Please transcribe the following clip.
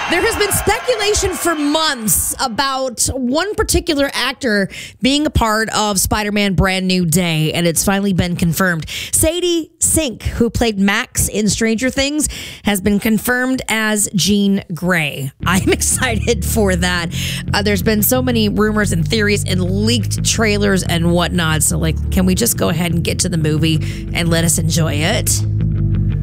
There has been speculation for months about one particular actor being a part of Spider-Man Brand New Day, and it's finally been confirmed. Sadie Sink, who played Max in Stranger Things, has been confirmed as Jean Grey. I'm excited for that. There's been so many rumors and theories and leaked trailers and whatnot, so can we just go ahead and get to the movie and let us enjoy it?